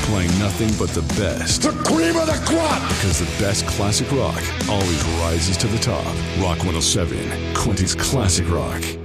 playing nothing but the best. The cream of the crop! Because the best classic rock always rises to the top. Rock 107, Quincy's Classic Rock.